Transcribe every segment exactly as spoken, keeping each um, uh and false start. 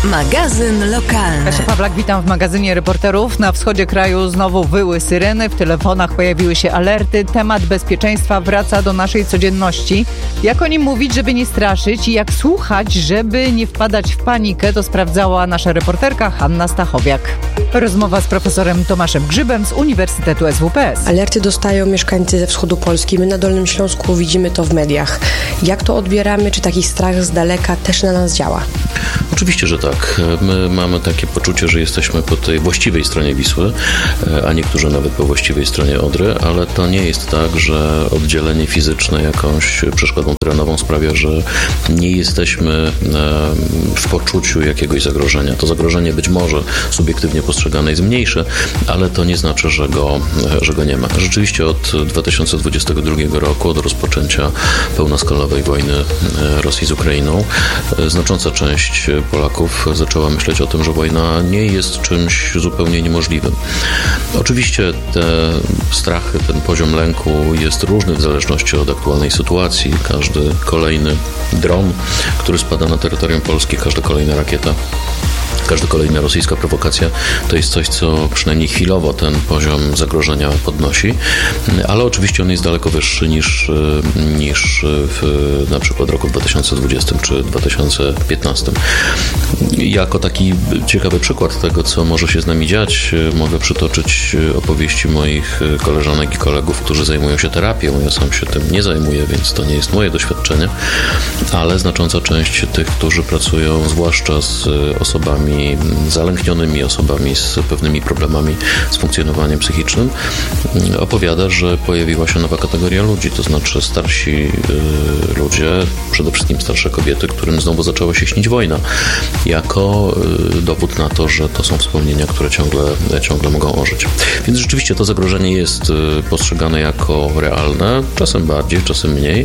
Magazyn lokalny. Kasia Pawlak, witam w magazynie reporterów. Na wschodzie kraju znowu wyły syreny, w telefonach pojawiły się alerty. Temat bezpieczeństwa wraca do naszej codzienności. Jak o nim mówić, żeby nie straszyć i jak słuchać, żeby nie wpadać w panikę, to sprawdzała nasza reporterka Hanna Stachowiak. Rozmowa z profesorem Tomaszem Grzybem z Uniwersytetu S W P S. Alerty dostają mieszkańcy ze wschodu Polski. My na Dolnym Śląsku widzimy to w mediach. Jak to odbieramy? Czy taki strach z daleka też na nas działa? Oczywiście, że tak. My mamy takie poczucie, że jesteśmy po tej właściwej stronie Wisły, a niektórzy nawet po właściwej stronie Odry, ale to nie jest tak, że oddzielenie fizyczne jakąś przeszkodą terenową sprawia, że nie jesteśmy w poczuciu jakiegoś zagrożenia. To zagrożenie być może subiektywnie postrzegane jest mniejsze, ale to nie znaczy, że go, że go nie ma. Rzeczywiście od dwa tysiące dwudziestego drugiego roku, od rozpoczęcia pełnoskalowej wojny Rosji z Ukrainą, znacząca część Polaków zaczęła myśleć o tym, że wojna nie jest czymś zupełnie niemożliwym. Oczywiście te strachy, ten poziom lęku jest różny w zależności od aktualnej sytuacji. Każdy kolejny dron, który spada na terytorium Polski, każda kolejna rakieta, każda kolejna rosyjska prowokacja to jest coś, co przynajmniej chwilowo ten poziom zagrożenia podnosi, ale oczywiście on jest daleko wyższy niż, niż w na przykład roku dwa tysiące dwudziestym czy dwa tysiące piętnastym. Jako taki ciekawy przykład tego, co może się z nami dziać, mogę przytoczyć opowieści moich koleżanek i kolegów, którzy zajmują się terapią. Ja sam się tym nie zajmuję, więc to nie jest moje doświadczenie, ale znacząca część tych, którzy pracują zwłaszcza z osobami zalęknionymi, osobami z pewnymi problemami z funkcjonowaniem psychicznym, opowiada, że pojawiła się nowa kategoria ludzi, to znaczy starsi y, ludzie, przede wszystkim starsze kobiety, którym znowu zaczęła się śnić wojna, jako y, dowód na to, że to są wspomnienia, które ciągle, ciągle mogą ożyć. Więc rzeczywiście to zagrożenie jest y, postrzegane jako realne, czasem bardziej, czasem mniej, y,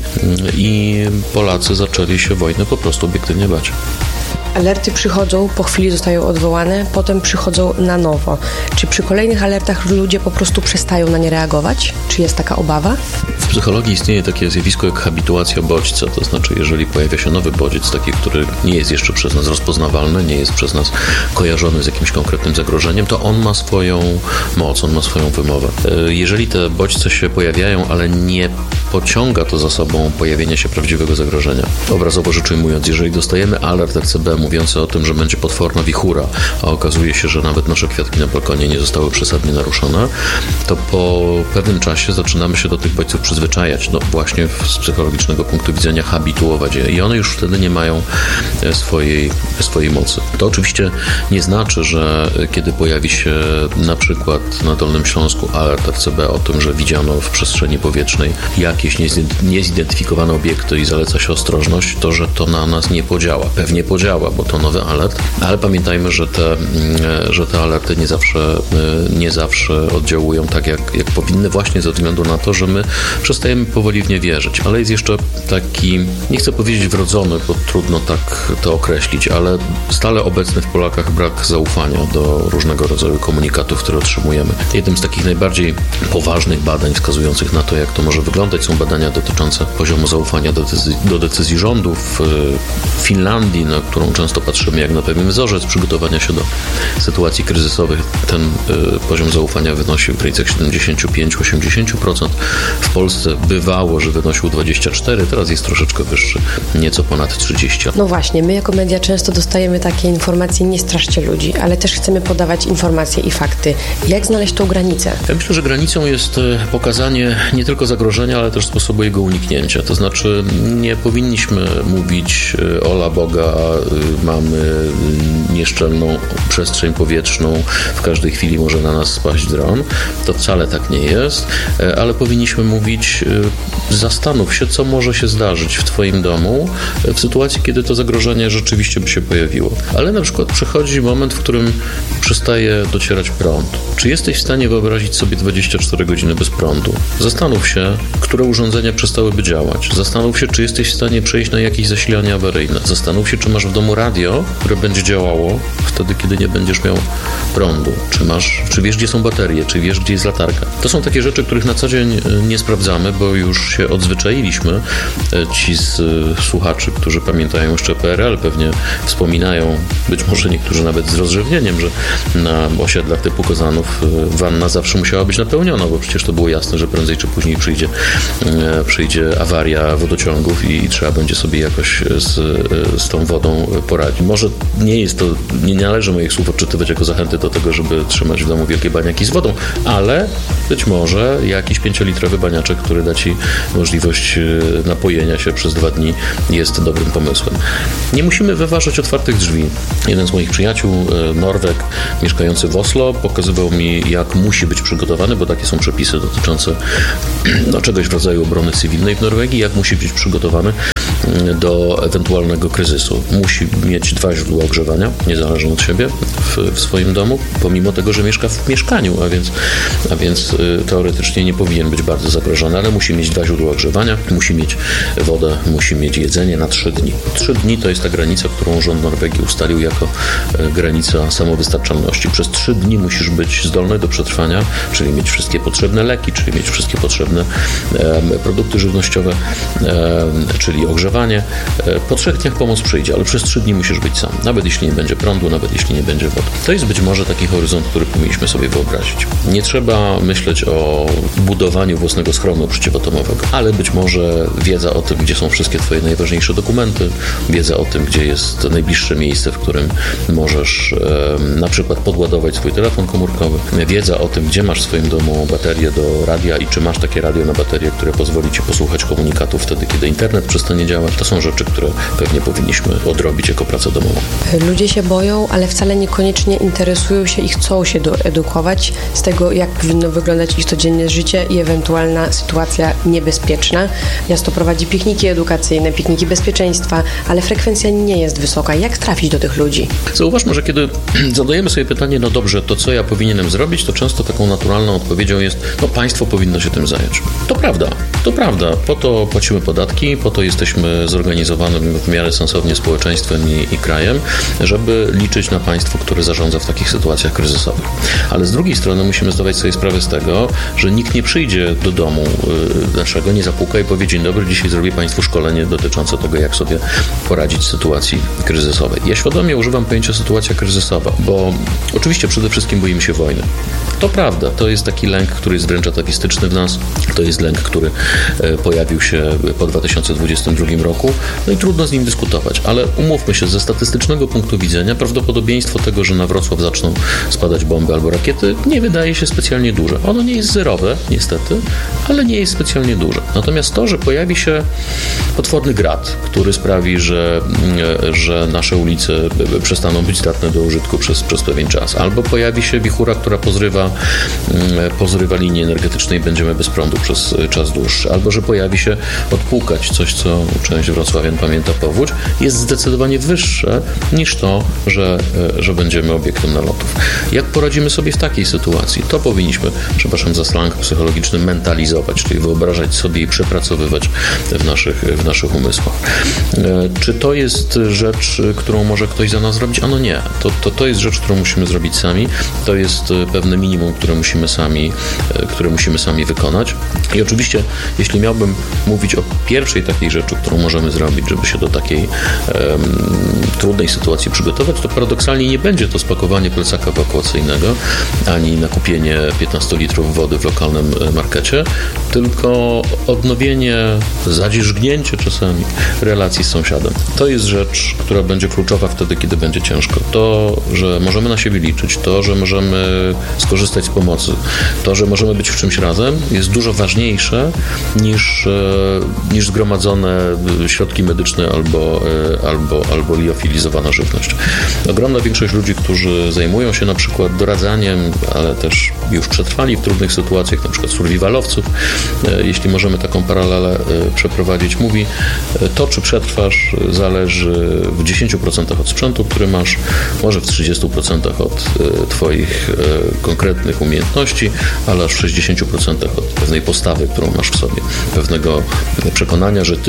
i Polacy zaczęli się wojny po prostu obiektywnie bać. Alerty przychodzą, po chwili zostają odwołane, potem przychodzą na nowo. Czy przy kolejnych alertach ludzie po prostu przestają na nie reagować? Czy jest taka obawa? W psychologii istnieje takie zjawisko jak habituacja bodźca, to znaczy jeżeli pojawia się nowy bodziec, taki, który nie jest jeszcze przez nas rozpoznawalny, nie jest przez nas kojarzony z jakimś konkretnym zagrożeniem, to on ma swoją moc, on ma swoją wymowę. Jeżeli te bodźce się pojawiają, ale nie pociąga to za sobą pojawienia się prawdziwego zagrożenia, obrazowo rzecz ujmując, jeżeli dostajemy alert R C B mówiący o tym, że będzie potworna wichura, a okazuje się, że nawet nasze kwiatki na balkonie nie zostały przesadnie naruszone, to po pewnym czasie zaczynamy się do tych bodźców przyzwyczajać. No właśnie z psychologicznego punktu widzenia habituować je i one już wtedy nie mają swojej, swojej mocy. To oczywiście nie znaczy, że kiedy pojawi się na przykład na Dolnym Śląsku alert R C B o tym, że widziano w przestrzeni powietrznej jakieś niezidentyfikowane obiekty i zaleca się ostrożność, to że to na nas nie podziała. Pewnie podziała, bo to nowy alert, ale pamiętajmy, że te, że te alerty nie zawsze, nie zawsze oddziałują tak, jak, jak powinny, właśnie ze względu na to, że my przestajemy powoli w nie wierzyć. Ale jest jeszcze taki, nie chcę powiedzieć wrodzony, bo trudno tak to określić, ale stale obecny w Polakach brak zaufania do różnego rodzaju komunikatów, które otrzymujemy. Jednym z takich najbardziej poważnych badań wskazujących na to, jak to może wyglądać, są badania dotyczące poziomu zaufania do decyzji, do decyzji rządów w Finlandii, na którą często patrzymy jak na pewien wzorzec przygotowania się do sytuacji kryzysowych. Ten y, poziom zaufania wynosił w granicach siedemdziesiąt pięć do osiemdziesięciu procent. W Polsce bywało, że wynosił dwadzieścia cztery procent, teraz jest troszeczkę wyższy, nieco ponad trzydzieści procent. No właśnie, my jako media często dostajemy takie informacje, nie straszcie ludzi, ale też chcemy podawać informacje i fakty. Jak znaleźć tą granicę? Ja myślę, że granicą jest pokazanie nie tylko zagrożenia, ale też sposobu jego uniknięcia. To znaczy nie powinniśmy mówić ola Boga, mamy nieszczelną przestrzeń powietrzną, w każdej chwili może na nas spaść dron. To wcale tak nie jest, ale powinniśmy mówić, zastanów się, co może się zdarzyć w Twoim domu w sytuacji, kiedy to zagrożenie rzeczywiście by się pojawiło. Ale na przykład przychodzi moment, w którym przestaje docierać prąd. Czy jesteś w stanie wyobrazić sobie dwadzieścia cztery godziny bez prądu? Zastanów się, które urządzenia przestałyby działać. Zastanów się, czy jesteś w stanie przejść na jakieś zasilanie awaryjne. Zastanów się, czy masz w domu radio, które będzie działało wtedy, kiedy nie będziesz miał prądu. Czy masz, czy wiesz, gdzie są baterie, czy wiesz, gdzie jest latarka. To są takie rzeczy, których na co dzień nie sprawdzamy. powtarzamy, bo już się odzwyczailiśmy. Ci z słuchaczy, którzy pamiętają jeszcze P R L, pewnie wspominają, być może niektórzy nawet z rozrzewnieniem, że na osiedlach typu Kozanów wanna zawsze musiała być napełniona, bo przecież to było jasne, że prędzej czy później przyjdzie, przyjdzie awaria wodociągów i, i trzeba będzie sobie jakoś z, z tą wodą poradzić. Może nie jest to, nie należy moich słów odczytywać jako zachęty do tego, żeby trzymać w domu wielkie baniaki z wodą, ale być może jakiś pięciolitrowy baniaczek, który da ci możliwość napojenia się przez dwa dni, jest dobrym pomysłem. Nie musimy wyważać otwartych drzwi. Jeden z moich przyjaciół, Norweg, mieszkający w Oslo, pokazywał mi, jak musi być przygotowany, bo takie są przepisy dotyczące no, czegoś w rodzaju obrony cywilnej w Norwegii, jak musi być przygotowany do ewentualnego kryzysu. Musi mieć dwa źródła ogrzewania, niezależnie od siebie, w, w swoim domu, pomimo tego, że mieszka w mieszkaniu, a więc, a więc y, teoretycznie nie powinien być bardzo zagrożony, ale musi mieć dwa źródła ogrzewania, musi mieć wodę, musi mieć jedzenie na trzy dni. Trzy dni to jest ta granica, którą rząd Norwegii ustalił jako y, granica samowystarczalności. Przez trzy dni musisz być zdolny do przetrwania, czyli mieć wszystkie potrzebne leki, czyli mieć wszystkie potrzebne y, produkty żywnościowe, y, czyli ogrzewanie. Po trzech dniach pomoc przyjdzie, ale przez trzy dni musisz być sam. Nawet jeśli nie będzie prądu, nawet jeśli nie będzie wody. To jest być może taki horyzont, który powinniśmy sobie wyobrazić. Nie trzeba myśleć o budowaniu własnego schronu przeciwatomowego, ale być może wiedza o tym, gdzie są wszystkie twoje najważniejsze dokumenty, wiedza o tym, gdzie jest najbliższe miejsce, w którym możesz e, na przykład podładować swój telefon komórkowy, wiedza o tym, gdzie masz w swoim domu baterię do radia i czy masz takie radio na baterię, które pozwoli ci posłuchać komunikatów wtedy, kiedy internet przestanie działać. To są rzeczy, które pewnie powinniśmy odrobić jako pracę domową. Ludzie się boją, ale wcale niekoniecznie interesują się i chcą się doedukować z tego, jak powinno wyglądać ich codzienne życie i ewentualna sytuacja niebezpieczna. Miasto prowadzi pikniki edukacyjne, pikniki bezpieczeństwa, ale frekwencja nie jest wysoka. Jak trafić do tych ludzi? Zauważmy, że kiedy zadajemy sobie pytanie, no dobrze, to co ja powinienem zrobić, to często taką naturalną odpowiedzią jest, no państwo powinno się tym zająć. To prawda, to prawda. Po to płacimy podatki, po to jesteśmy zorganizowanym w miarę sensownie społeczeństwem i, i krajem, żeby liczyć na państwo, które zarządza w takich sytuacjach kryzysowych. Ale z drugiej strony musimy zdawać sobie sprawę z tego, że nikt nie przyjdzie do domu y, naszego, nie zapuka i powie: dzień dobry, dzisiaj zrobię państwu szkolenie dotyczące tego, jak sobie poradzić w sytuacji kryzysowej. Ja świadomie używam pojęcia sytuacja kryzysowa, bo oczywiście przede wszystkim boimy się wojny. To prawda, to jest taki lęk, który jest wręcz atawistyczny w nas. To jest lęk, który y, pojawił się po dwa tysiące dwudziestym drugim roku. No i trudno z nim dyskutować, ale umówmy się, ze statystycznego punktu widzenia prawdopodobieństwo tego, że na Wrocław zaczną spadać bomby albo rakiety, nie wydaje się specjalnie duże. Ono nie jest zerowe, niestety, ale nie jest specjalnie duże. Natomiast to, że pojawi się potworny grad, który sprawi, że, że nasze ulice przestaną być zdatne do użytku przez, przez pewien czas, albo pojawi się wichura, która pozrywa, pozrywa linię energetyczną i będziemy bez prądu przez czas dłuższy, albo że pojawi się odpłukać coś, co część wrocławian pamięta powódź, jest zdecydowanie wyższe niż to, że, że będziemy obiektem nalotów. Jak poradzimy sobie w takiej sytuacji? To powinniśmy, przepraszam za slang psychologiczny, mentalizować, czyli wyobrażać sobie i przepracowywać w naszych, w naszych umysłach. Czy to jest rzecz, którą może ktoś za nas zrobić? Ano nie. To, to, to jest rzecz, którą musimy zrobić sami. To jest pewne minimum, które musimy sami, które musimy sami wykonać. I oczywiście, jeśli miałbym mówić o pierwszej takiej rzeczy, którą możemy zrobić, żeby się do takiej um, trudnej sytuacji przygotować, to paradoksalnie nie będzie to spakowanie plecaka ewakuacyjnego, ani nakupienie piętnastu litrów wody w lokalnym markecie, tylko odnowienie, zadzierzgnięcie czasami relacji z sąsiadem. To jest rzecz, która będzie kluczowa wtedy, kiedy będzie ciężko. To, że możemy na siebie liczyć, to, że możemy skorzystać z pomocy, to, że możemy być w czymś razem, jest dużo ważniejsze niż, niż zgromadzone środki medyczne albo, albo, albo liofilizowana żywność. Ogromna większość ludzi, którzy zajmują się na przykład doradzaniem, ale też już przetrwali w trudnych sytuacjach, na przykład survivalowców, jeśli możemy taką paralelę przeprowadzić, mówi: to, czy przetrwasz, zależy w dziesięciu procentach od sprzętu, który masz, może w trzydziestu procentach od twoich konkretnych umiejętności, ale aż w sześćdziesięciu procentach od pewnej postawy, którą masz w sobie, pewnego przekonania, że ty sobie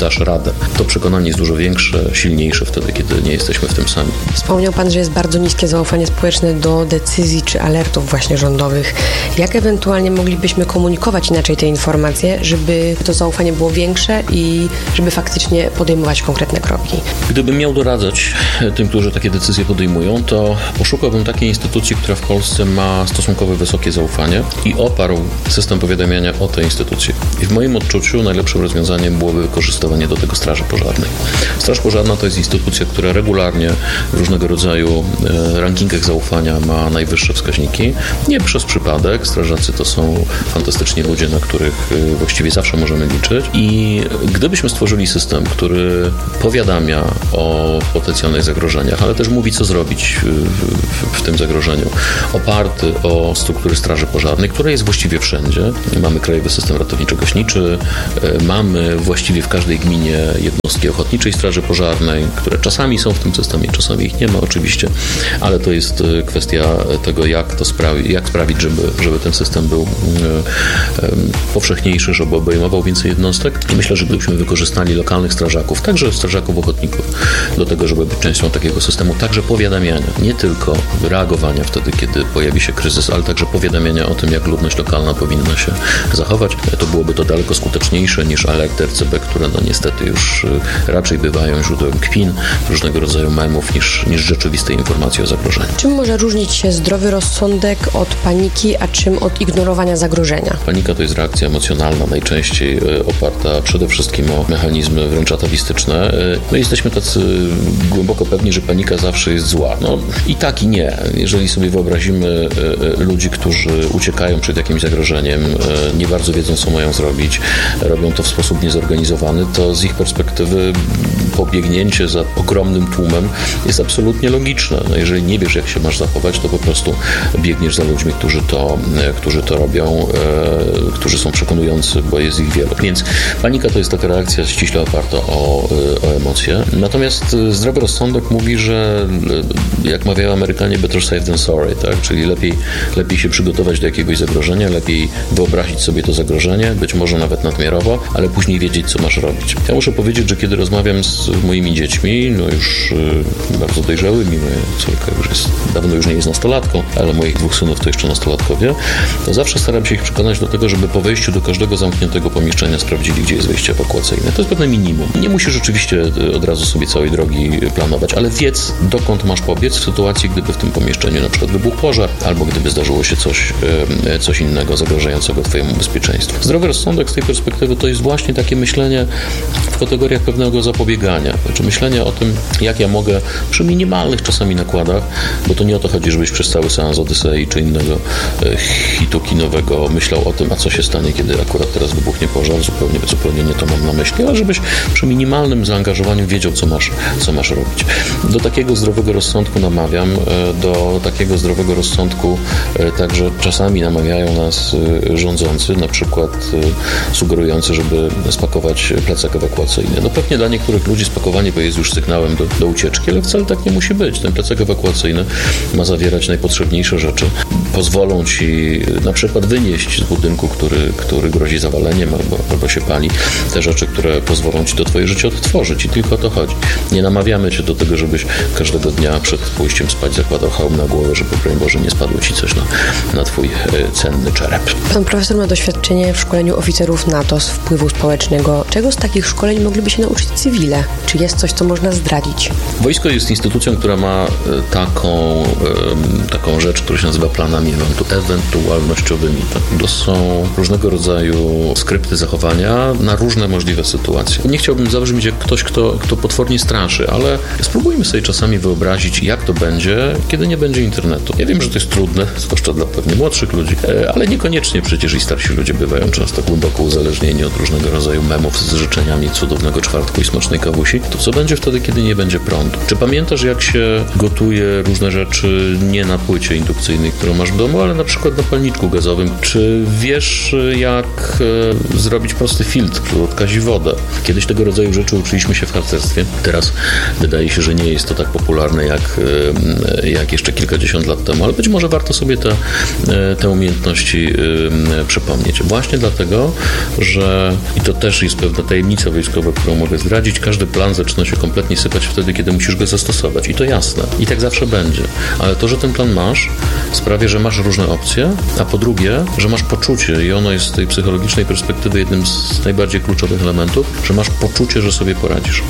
dasz radę. To przekonanie jest dużo większe, silniejsze wtedy, kiedy nie jesteśmy w tym sami. Wspomniał Pan, że jest bardzo niskie zaufanie społeczne do decyzji czy alertów właśnie rządowych. Jak ewentualnie moglibyśmy komunikować inaczej te informacje, żeby to zaufanie było większe i żeby faktycznie podejmować konkretne kroki? Gdybym miał doradzać tym, którzy takie decyzje podejmują, to poszukałbym takiej instytucji, która w Polsce ma stosunkowo wysokie zaufanie i oparł system powiadamiania o tej instytucji. I w moim odczuciu najlepszym rozwiązaniem byłoby wykorzystywanie do tego Straży Pożarnej. Straż Pożarna to jest instytucja, która regularnie w różnego rodzaju rankingach zaufania ma najwyższe wskaźniki. Nie przez przypadek. Strażacy to są fantastyczni ludzie, na których właściwie zawsze możemy liczyć. I gdybyśmy stworzyli system, który powiadamia o potencjalnych zagrożeniach, ale też mówi, co zrobić w, w, w tym zagrożeniu, oparty o struktury Straży Pożarnej, która jest właściwie wszędzie. Mamy Krajowy System Ratowniczo-Gaśniczy, mamy właściwie w każdej gminie jednostki Ochotniczej Straży Pożarnej, które czasami są w tym systemie, czasami ich nie ma oczywiście, ale to jest kwestia tego, jak to sprawi, jak sprawić, żeby, żeby ten system był powszechniejszy, żeby obejmował więcej jednostek. I myślę, że gdybyśmy wykorzystali lokalnych strażaków, także strażaków ochotników, do tego, żeby być częścią takiego systemu, także powiadamiania, nie tylko reagowania wtedy, kiedy pojawi się kryzys, ale także powiadamiania o tym, jak ludność lokalna powinna się zachować, to byłoby to daleko skuteczniejsze niż alerty R C B, które no niestety już raczej bywają źródłem kpin, różnego rodzaju memów, niż, niż rzeczywistej informacji o zagrożeniu. Czym może różnić się zdrowy rozsądek od paniki, a czym od ignorowania zagrożenia? Panika to jest reakcja emocjonalna, najczęściej oparta przede wszystkim o mechanizmy wręcz atawistyczne. No jesteśmy tacy głęboko pewni, że panika zawsze jest zła. No i tak i nie. Jeżeli sobie wyobrazimy ludzi, którzy uciekają przed jakimś zagrożeniem, nie bardzo wiedzą, co mają zrobić, robią to w sposób niezorganizowany, to z ich perspektywy pobiegnięcie za ogromnym tłumem jest absolutnie logiczne. No jeżeli nie wiesz, jak się masz zachować, to po prostu biegniesz za ludźmi, którzy to, którzy to robią, e, którzy są przekonujący, bo jest ich wielu. Więc panika to jest taka reakcja ściśle oparta o, o emocje. Natomiast zdrowy rozsądek mówi, że jak mawiają Amerykanie, better safe than sorry, tak? Czyli lepiej, lepiej się przygotować do jakiegoś zagrożenia, lepiej wyobrazić sobie to zagrożenie, być może nawet nadmiarowo, ale później wiedzieć, co masz robić. Ja muszę powiedzieć, że kiedy rozmawiam z moimi dziećmi, no już y, bardzo dojrzałymi, moja córka już jest, dawno już nie jest nastolatką, ale moich dwóch synów to jeszcze nastolatkowie, to zawsze staram się ich przekonać do tego, żeby po wejściu do każdego zamkniętego pomieszczenia sprawdzili, gdzie jest wejście ewakuacyjne. To jest pewne minimum. Nie musisz rzeczywiście od razu sobie całej drogi planować, ale wiedz, dokąd masz pobiec w sytuacji, gdyby w tym pomieszczeniu na przykład wybuchł pożar, albo gdyby zdarzyło się coś, coś innego zagrażającego twojemu bezpieczeństwu. Zdrowy rozsądek z tej perspektywy to jest właśnie takie myślenie w kategoriach pewnego zapobiegania, znaczy myślenie o tym, jak ja mogę przy minimalnych czasami nakładach, bo to nie o to chodzi, żebyś przez cały seans Odysei czy innego hitu kinowego myślał o tym, a co się stanie, kiedy akurat teraz wybuchnie pożar, zupełnie, zupełnie nie to mam na myśli, ale żebyś przy minimalnym zaangażowaniu wiedział, co masz, co masz robić. Do takiego zdrowego rozsądku namawiam, do takiego zdrowego rozsądku także czasami namawiają nas rządzący, na przykład sugerujący, żeby spakować plecak ewakuacyjny. No pewnie dla niektórych ludzi spakowanie jest już sygnałem do, do ucieczki, ale wcale tak nie musi być. Ten plecak ewakuacyjny ma zawierać najpotrzebniejsze rzeczy. Pozwolą ci na przykład wynieść z budynku, który, który grozi zawaleniem albo, albo się pali, te rzeczy, które pozwolą ci to twoje życie odtworzyć i tylko o to chodzi. Nie namawiamy cię do tego, żebyś każdego dnia przed pójściem spać zakładał hełm na głowę, żeby broń Boże nie spadło ci coś na, na twój cenny czerep. Pan profesor ma doświadczenie w szkoleniu oficerów NATO z wpływu społecznego. Czego z takich szkoleń mogliby się nauczyć cywile? Czy jest coś, co można zdradzić? Wojsko jest instytucją, która ma taką, taką rzecz, która się nazywa planami ewentualnościowymi. To są różnego rodzaju skrypty zachowania na różne możliwe sytuacje. Nie chciałbym zabrzmieć jak ktoś, kto, kto potwornie straszy, ale spróbujmy sobie czasami wyobrazić, jak to będzie, kiedy nie będzie internetu. Ja wiem, że to jest trudne, zwłaszcza dla pewnie młodszych ludzi, ale niekoniecznie przecież i starsi ludzie bywają często głęboko uzależnieni od różnego rodzaju memów z życzeniami cudownego czwartku i smacznej kawusi. To co będzie wtedy, kiedy nie będzie prądu? Czy pamiętasz, jak się gotuje różne rzeczy nie na płycie indukcyjnej, którą masz w domu, ale na przykład na palniczku gazowym? Czy wiesz, jak e, zrobić prosty filtr, który odkazi wodę? Kiedyś tego rodzaju rzeczy uczyliśmy się w harcerstwie. Teraz wydaje się, się, że nie jest to tak popularne jak, jak jeszcze kilkadziesiąt lat temu, ale być może warto sobie te, te umiejętności przypomnieć. Właśnie dlatego, że i to też jest pewna tajemnica wojskowa, którą mogę zdradzić, każdy plan zaczyna się kompletnie sypać wtedy, kiedy musisz go zastosować. I to jasne. I tak zawsze będzie. Ale to, że ten plan masz, sprawia, że masz różne opcje, a po drugie, że masz poczucie i ono jest z tej psychologicznej perspektywy jednym z najbardziej kluczowych elementów, że masz poczucie, że sobie poradzisz.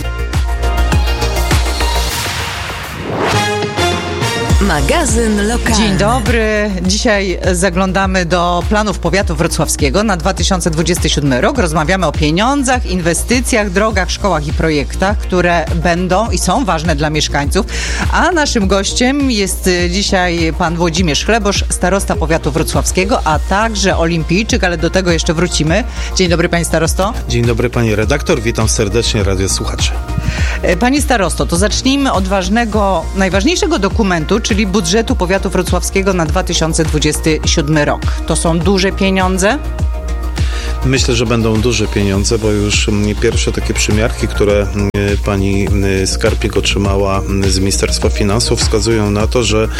Magazyn lokalny. Dzień dobry. Dzisiaj zaglądamy do planów powiatu wrocławskiego na dwa tysiące dwudziesty siódmy rok. Rozmawiamy o pieniądzach, inwestycjach, drogach, szkołach i projektach, które będą i są ważne dla mieszkańców. A naszym gościem jest dzisiaj pan Włodzimierz Chlebosz, starosta powiatu wrocławskiego, a także olimpijczyk, ale do tego jeszcze wrócimy. Dzień dobry, panie starosto. Dzień dobry, pani redaktor. Witam serdecznie radiosłuchaczy. Panie starosto, to zacznijmy od ważnego, najważniejszego dokumentu, czyli budżetu powiatu wrocławskiego na dwa tysiące dwudziesty siódmy rok. To są duże pieniądze? Myślę, że będą duże pieniądze, bo już pierwsze takie przymiarki, które pani Skarpik otrzymała z Ministerstwa Finansów, wskazują na to, że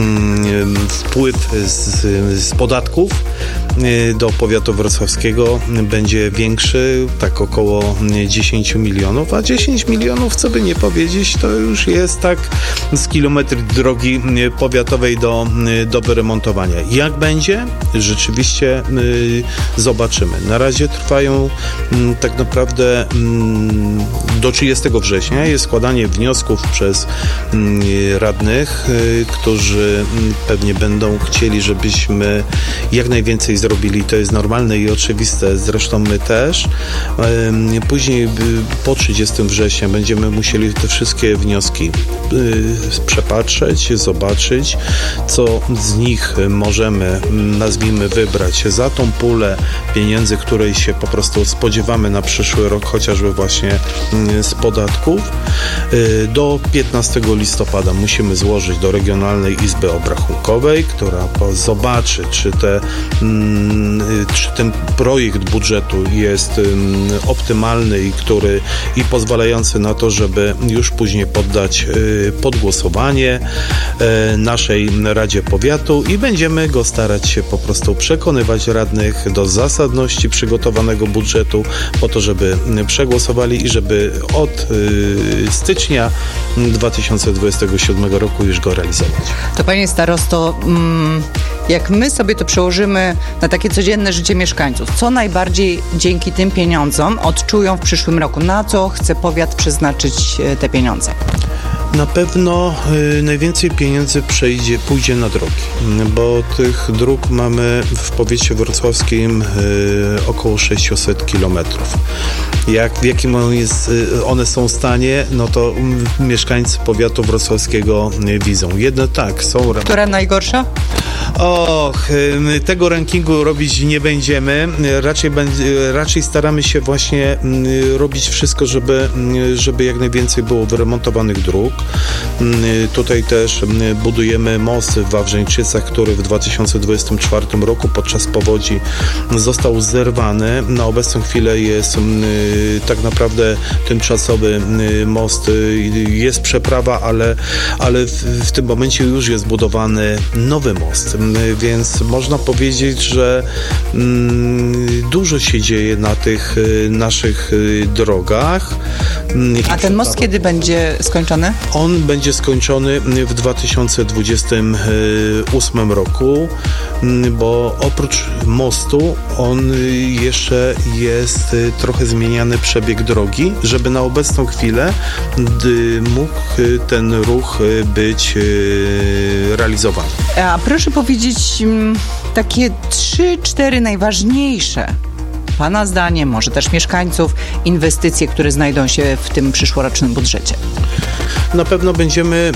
wpływ z, z podatków do powiatu wrocławskiego będzie większy, tak około dziesięć milionów, a dziesięć milionów, co by nie powiedzieć, to już jest tak z kilometr drogi powiatowej do, do wyremontowania. Jak będzie? Rzeczywiście zobaczymy. Na razie trwają m, tak naprawdę m, do trzydziestego września jest składanie wniosków przez m, radnych, y, którzy m, pewnie będą chcieli, żebyśmy jak najwięcej zrobili. To jest normalne i oczywiste. Zresztą my też. Y, później y, po trzydziestego września będziemy musieli te wszystkie wnioski y, przepatrzeć, zobaczyć, co z nich możemy, nazwijmy, wybrać za tą pulę pieniędzy, której się po prostu spodziewamy na przyszły rok, chociażby właśnie z podatków. Do piętnastego listopada musimy złożyć do Regionalnej Izby Obrachunkowej, która zobaczy, czy, te, czy ten projekt budżetu jest optymalny i który i pozwalający na to, żeby już później poddać pod głosowanie naszej Radzie Powiatu i będziemy go starać się po prostu przekonywać radnych do zasadności przygotowanego budżetu po to, żeby przegłosowali i żeby od y, stycznia dwa tysiące dwudziestego siódmego roku już go realizować. To panie starosto, mm, jak my sobie to przełożymy na takie codzienne życie mieszkańców, co najbardziej dzięki tym pieniądzom odczują w przyszłym roku? Na co chce powiat przeznaczyć te pieniądze? Na pewno y, najwięcej pieniędzy przejdzie, pójdzie na drogi, bo tych dróg mamy w powiecie wrocławskim y, około sześćset kilometrów. Jak, w jakim on jest, y, one są stanie, no to y, mieszkańcy powiatu wrocławskiego y, widzą. Jedno tak, są... Która najgorsza? Och, y, tego rankingu robić nie będziemy. Raczej, będzie, raczej staramy się właśnie y, robić wszystko, żeby, y, żeby jak najwięcej było wyremontowanych dróg. Tutaj też budujemy most w Wawrzeńczycach, który w dwa tysiące dwudziestym czwartym roku podczas powodzi został zerwany. Na obecną chwilę jest tak naprawdę tymczasowy most, jest przeprawa, ale, ale w, w tym momencie już jest budowany nowy most, więc można powiedzieć, że dużo się dzieje na tych naszych drogach. A ten most kiedy będzie skończony? On będzie skończony w dwa tysiące dwudziestym ósmym roku, bo oprócz mostu on jeszcze jest trochę zmieniany przebieg drogi, żeby na obecną chwilę mógł ten ruch być realizowany. A proszę powiedzieć takie trzy, cztery najważniejsze pana zdaniem, może też mieszkańców, inwestycje, które znajdą się w tym przyszłorocznym budżecie? Na pewno będziemy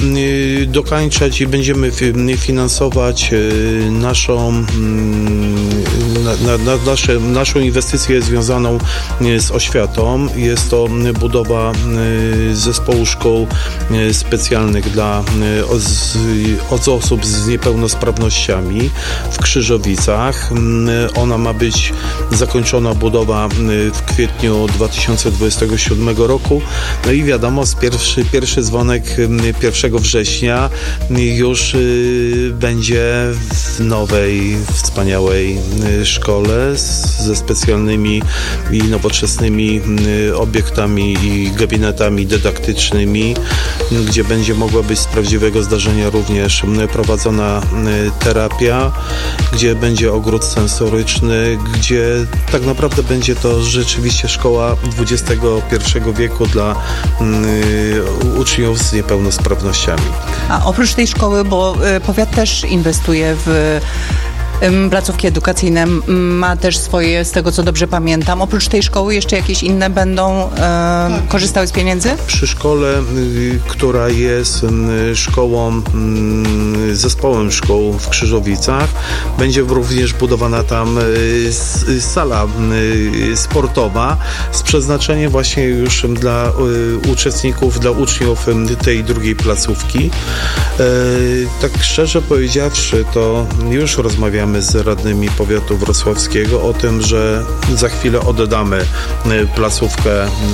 dokańczać i będziemy finansować naszą na, na nasze, naszą inwestycję związaną z oświatą. Jest to budowa zespołu szkół specjalnych dla od osób z niepełnosprawnościami w Krzyżowicach. Ona ma być zakończona budowa w kwietniu dwa tysiące dwudziestego siódmego roku. No i wiadomo, z pierwszy, pierwszy dzwonek pierwszego września już będzie w nowej, wspaniałej szkole ze specjalnymi i nowoczesnymi obiektami i gabinetami dydaktycznymi, gdzie będzie mogła być z prawdziwego zdarzenia również prowadzona terapia, gdzie będzie ogród sensoryczny, gdzie tak naprawdę będzie to rzeczywiście szkoła dwudziestego pierwszego wieku dla y, uczniów z niepełnosprawnościami. A oprócz tej szkoły, bo powiat też inwestuje w placówki edukacyjne, ma też swoje, z tego co dobrze pamiętam. Oprócz tej szkoły jeszcze jakieś inne będą e, tak. korzystały z pieniędzy? Przy szkole, y, która jest y, szkołą, y, zespołem szkół w Krzyżowicach, będzie również budowana tam y, sala y, sportowa z przeznaczeniem właśnie już dla y, uczestników, dla uczniów y, tej drugiej placówki. Y, tak szczerze powiedziawszy, to już rozmawiamy z radnymi powiatu wrocławskiego o tym, że za chwilę oddamy placówkę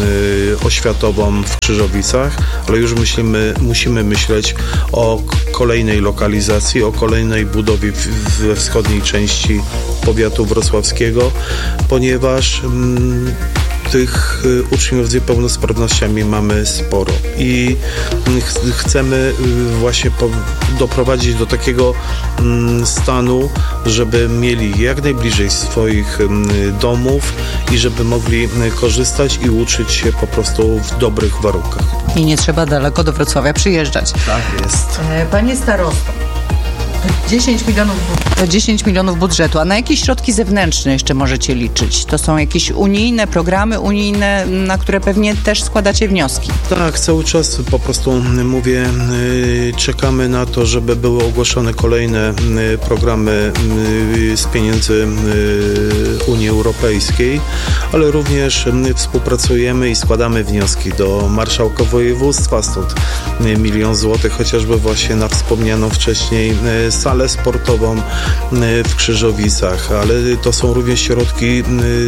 oświatową w Krzyżowicach, ale już myślimy, musimy myśleć o kolejnej lokalizacji, o kolejnej budowie we wschodniej części powiatu wrocławskiego, ponieważ mm, tych uczniów z niepełnosprawnościami mamy sporo i ch- chcemy właśnie po- doprowadzić do takiego mm, stanu, żeby mieli jak najbliżej swoich mm, domów i żeby mogli korzystać i uczyć się po prostu w dobrych warunkach. I nie trzeba daleko do Wrocławia przyjeżdżać. Tak jest. Panie starosto, dziesięć milionów, to dziesięć milionów budżetu, a na jakie środki zewnętrzne jeszcze możecie liczyć? To są jakieś unijne programy unijne, na które pewnie też składacie wnioski. Tak, cały czas po prostu mówię, czekamy na to, żeby były ogłoszone kolejne programy z pieniędzy Unii Europejskiej, ale również współpracujemy i składamy wnioski do marszałka województwa, stąd milion złotych chociażby właśnie na wspomnianą wcześniej salę sportową w Krzyżowicach, ale to są również środki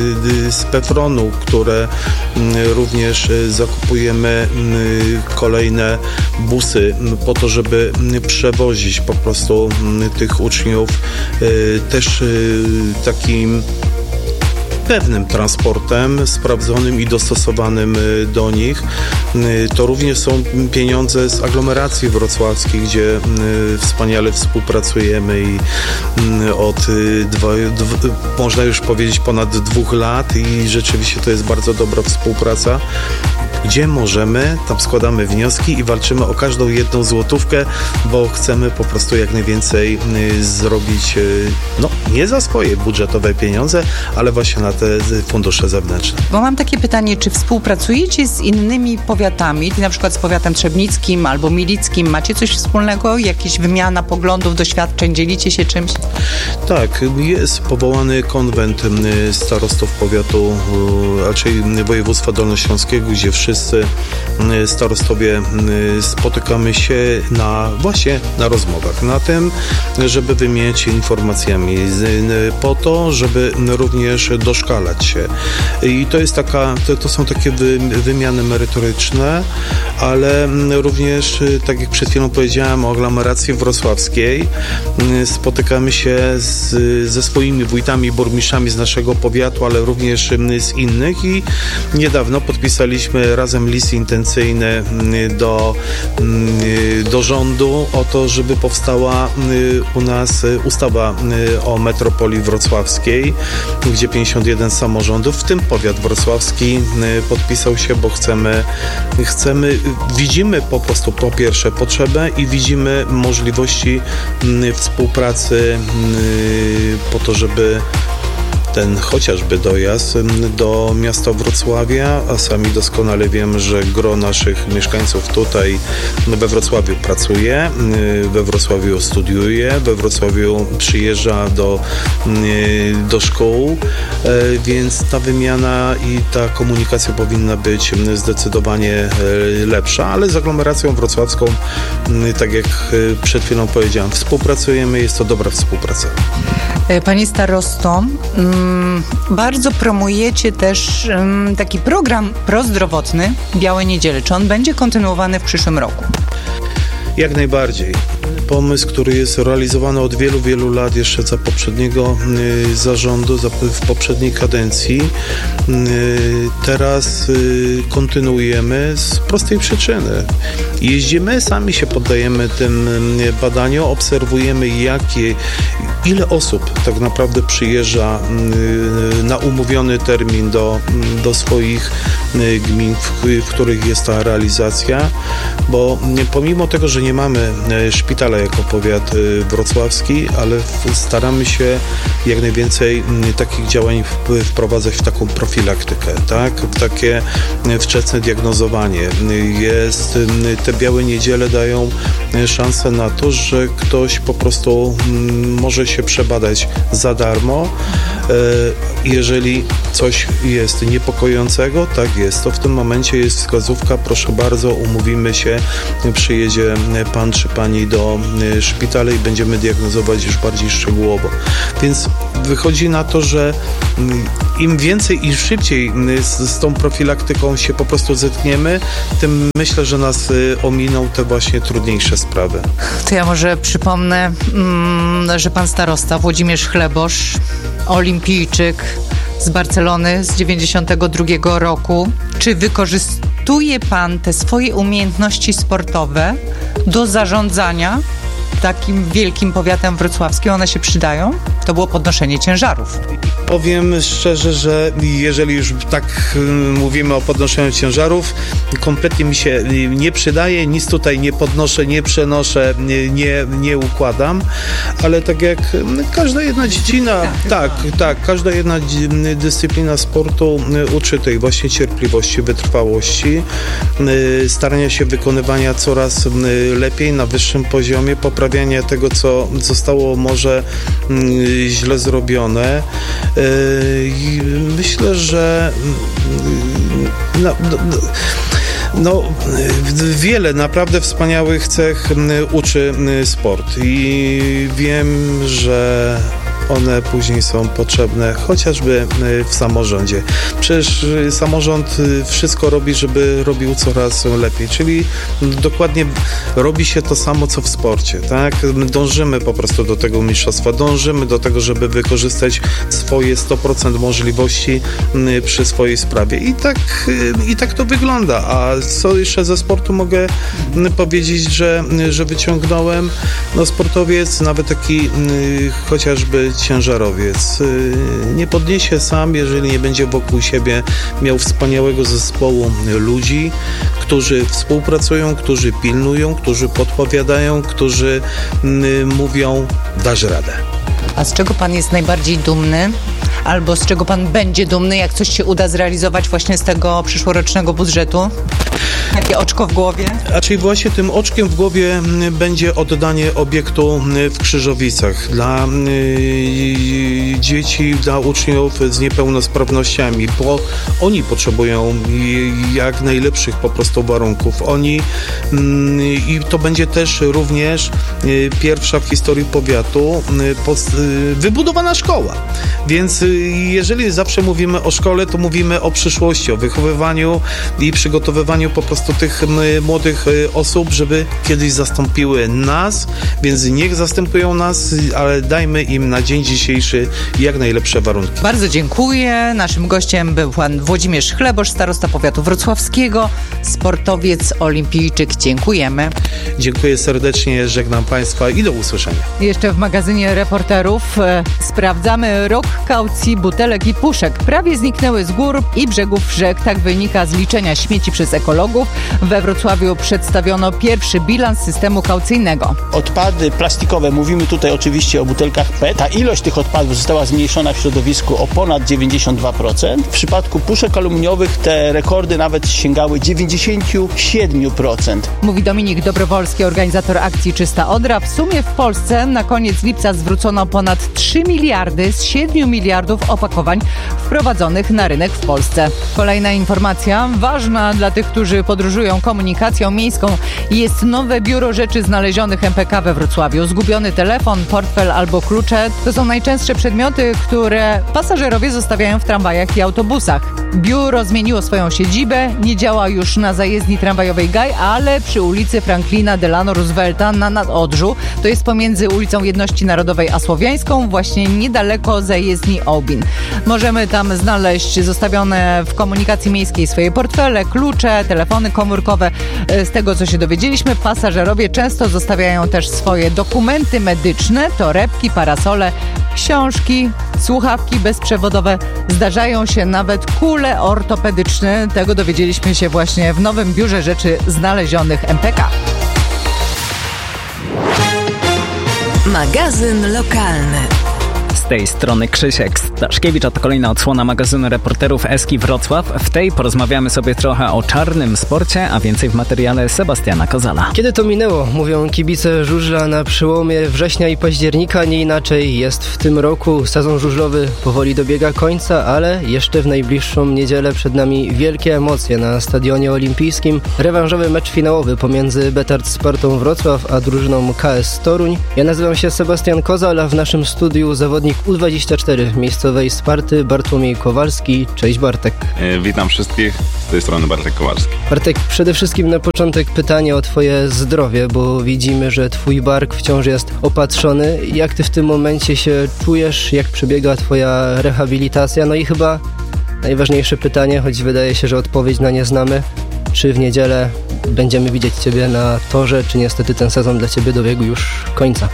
z PEFRON-u, które również zakupujemy kolejne busy po to, żeby przewozić po prostu tych uczniów też takim pewnym transportem, sprawdzonym i dostosowanym do nich. To również są pieniądze z aglomeracji wrocławskiej, gdzie wspaniale współpracujemy i od dwa, dwa, można już powiedzieć ponad dwóch lat i rzeczywiście to jest bardzo dobra współpraca. Gdzie możemy, tam składamy wnioski i walczymy o każdą jedną złotówkę, bo chcemy po prostu jak najwięcej zrobić, no nie za swoje budżetowe pieniądze, ale właśnie na te fundusze zewnętrzne. Bo mam takie pytanie, czy współpracujecie z innymi powiatami, na przykład z powiatem trzebnickim albo milickim? Macie coś wspólnego? Jakaś wymiana poglądów, doświadczeń? Dzielicie się czymś? Tak, jest powołany konwent starostów powiatu, raczej województwa dolnośląskiego, gdzie wszyscy starostowie spotykamy się na właśnie na rozmowach, na tym, żeby wymieniać się informacjami, po to, żeby również doszkalać się. I to jest taka, to, to są takie wy, wymiany merytoryczne, ale również, tak jak przed chwilą powiedziałem o aglomeracji wrocławskiej, spotykamy się z, ze swoimi wójtami, burmistrzami z naszego powiatu, ale również z innych i niedawno podpisaliśmy razem list intencyjny do, do rządu o to, żeby powstała u nas ustawa o metropolii wrocławskiej, gdzie pięćdziesiąt jeden samorządów, w tym powiat wrocławski, podpisał się, bo chcemy, chcemy, widzimy po prostu po pierwsze potrzebę i widzimy możliwości współpracy po to, żeby ten chociażby dojazd do miasta Wrocławia, a sami doskonale wiemy, że gro naszych mieszkańców tutaj we Wrocławiu pracuje, we Wrocławiu studiuje, we Wrocławiu przyjeżdża do, do szkół, więc ta wymiana i ta komunikacja powinna być zdecydowanie lepsza, ale z aglomeracją wrocławską, tak jak przed chwilą powiedziałem, współpracujemy, jest to dobra współpraca. Pani starosto, bardzo promujecie też taki program prozdrowotny Białe Niedziele. Czy on będzie kontynuowany w przyszłym roku? Jak najbardziej. Pomysł, który jest realizowany od wielu, wielu lat, jeszcze za poprzedniego y, zarządu, za, w poprzedniej kadencji. Y, teraz y, kontynuujemy z prostej przyczyny. Jeździmy, sami się poddajemy tym y, badaniom, obserwujemy jakie, ile osób tak naprawdę przyjeżdża y, na umówiony termin do, do swoich y, gmin, w, w których jest ta realizacja, bo y, pomimo tego, że nie mamy y, szpitala jako powiat wrocławski, ale staramy się jak najwięcej takich działań wprowadzać w taką profilaktykę, tak? W takie wczesne diagnozowanie. Jest, te Białe Niedziele dają szansę na to, że ktoś po prostu może się przebadać za darmo. Jeżeli coś jest niepokojącego, tak jest, to w tym momencie jest wskazówka, proszę bardzo, umówimy się, przyjedzie pan czy pani do szpitala i będziemy diagnozować już bardziej szczegółowo. Więc wychodzi na to, że im więcej i szybciej z, z tą profilaktyką się po prostu zetkniemy, tym myślę, że nas ominą te właśnie trudniejsze sprawy. To ja może przypomnę, że pan starosta Włodzimierz Chlebosz, olimpijczyk z Barcelony z dziewięćdziesiątego drugiego roku. Czy wykorzystuje pan te swoje umiejętności sportowe do zarządzania takim wielkim powiatem wrocławskim? One się przydają? To było podnoszenie ciężarów. Powiem szczerze, że jeżeli już tak mówimy o podnoszeniu ciężarów, kompletnie mi się nie przydaje, nic tutaj nie podnoszę, nie przenoszę, nie, nie, nie układam, ale tak jak każda jedna dziedzina, tak, tak, każda jedna dyscyplina sportu uczy tej właśnie cierpliwości, wytrwałości, starania się wykonywania coraz lepiej na wyższym poziomie, poprawiania tego, co zostało może źle zrobione. I myślę, że no, no, no, wiele naprawdę wspaniałych cech uczy sport i wiem, że one później są potrzebne chociażby w samorządzie. Przecież samorząd wszystko robi, żeby robił coraz lepiej, czyli dokładnie robi się to samo, co w sporcie, tak? Dążymy po prostu do tego mistrzostwa, dążymy do tego, żeby wykorzystać swoje sto procent możliwości przy swojej sprawie. I tak, i tak to wygląda. A co jeszcze ze sportu mogę powiedzieć, że, że wyciągnąłem? No sportowiec, nawet taki chociażby ciężarowiec nie podniesie sam, jeżeli nie będzie wokół siebie miał wspaniałego zespołu ludzi, którzy współpracują, którzy pilnują, którzy podpowiadają, którzy mówią, dasz radę. A z czego pan jest najbardziej dumny? Albo z czego pan będzie dumny, jak coś się uda zrealizować właśnie z tego przyszłorocznego budżetu? Jakie oczko w głowie? A czyli właśnie tym oczkiem w głowie będzie oddanie obiektu w Krzyżowicach dla y, dzieci, dla uczniów z niepełnosprawnościami, bo oni potrzebują jak najlepszych po prostu warunków. Oni y, i to będzie też również y, pierwsza w historii powiatu y, post, y, wybudowana szkoła. Więc y, jeżeli zawsze mówimy o szkole, to mówimy o przyszłości, o wychowywaniu i przygotowywaniu po prostu tych młodych osób, żeby kiedyś zastąpiły nas, więc niech zastępują nas, ale dajmy im na dzień dzisiejszy jak najlepsze warunki. Bardzo dziękuję. Naszym gościem był pan Włodzimierz Chlebosz, starosta powiatu wrocławskiego, sportowiec, olimpijczyk. Dziękujemy. Dziękuję serdecznie, żegnam państwa i do usłyszenia. Jeszcze w magazynie Report reporterów. Sprawdzamy rok kaucji butelek i puszek. Prawie zniknęły z gór i brzegów rzek. Tak wynika z liczenia śmieci przez ekologów. We Wrocławiu przedstawiono pierwszy bilans systemu kaucyjnego. Odpady plastikowe, mówimy tutaj oczywiście o butelkach P E T. Ta ilość tych odpadów została zmniejszona w środowisku o ponad dziewięćdziesiąt dwa procent. W przypadku puszek aluminiowych te rekordy nawet sięgały dziewięćdziesiąt siedem procent. Mówi Dominik Dobrowolski, organizator akcji Czysta Odra. W sumie w Polsce na koniec lipca zwrócono ponad trzy miliardy z siedmiu miliardów opakowań wprowadzonych na rynek w Polsce. Kolejna informacja, ważna dla tych, którzy podróżują komunikacją miejską, jest nowe biuro rzeczy znalezionych M P K we Wrocławiu. Zgubiony telefon, portfel albo klucze to są najczęstsze przedmioty, które pasażerowie zostawiają w tramwajach i autobusach. Biuro zmieniło swoją siedzibę, nie działa już na zajezdni tramwajowej Gaj, ale przy ulicy Franklina Delano Roosevelta na Nadodrzu, to jest pomiędzy ulicą Jedności Narodowej a Słowiańską, właśnie niedaleko zajezdni Obin. Możemy tam znaleźć zostawione w komunikacji miejskiej swoje portfele, klucze, telefony komórkowe. Z tego, co się dowiedzieliśmy, pasażerowie często zostawiają też swoje dokumenty medyczne, torebki, parasole, książki, słuchawki bezprzewodowe. Zdarzają się nawet kule ortopedyczne. Tego dowiedzieliśmy się właśnie w nowym biurze rzeczy znalezionych M P K. Magazyn lokalny. Z tej strony Krzysiek Staszkiewicz, a to kolejna odsłona magazynu reporterów Eski Wrocław. W tej porozmawiamy sobie trochę o czarnym sporcie, a więcej w materiale Sebastiana Kozala. Kiedy to minęło? Mówią kibice żużla na przełomie września i października. Nie inaczej jest w tym roku. Sezon żużlowy powoli dobiega końca, ale jeszcze w najbliższą niedzielę przed nami wielkie emocje na Stadionie Olimpijskim. Rewanżowy mecz finałowy pomiędzy Betard Spartą Wrocław a drużyną K S Toruń. Ja nazywam się Sebastian Kozal, a w naszym studiu zawodnik U dwadzieścia cztery miejscowej Sparty Bartłomiej Kowalski. Cześć Bartek. E, witam wszystkich, z tej strony Bartek Kowalski. Bartek, przede wszystkim na początek pytanie o twoje zdrowie, bo widzimy, że twój bark wciąż jest opatrzony. Jak ty w tym momencie się czujesz? Jak przebiega twoja rehabilitacja? No i chyba najważniejsze pytanie, choć wydaje się, że odpowiedź na nie znamy. Czy w niedzielę będziemy widzieć ciebie na torze, czy niestety ten sezon dla ciebie dobiegł już końca?